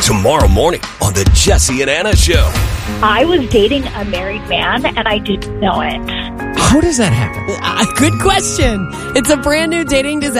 Tomorrow morning on the Jesse and Anna Show. I was dating a married man, and I didn't know it. How does that happen? Good question. It's a brand new dating disaster.